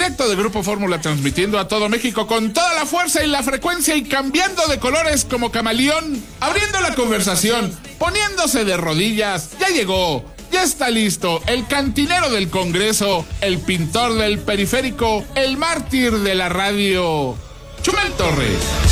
directo de Grupo Fórmula, transmitiendo a todo México con toda la fuerza y la frecuencia y cambiando de colores como camaleón, abriendo la conversación, poniéndose de rodillas. Ya llegó, ya está listo, el cantinero del Congreso, el pintor del periférico, el mártir de la radio, Chumel Torres.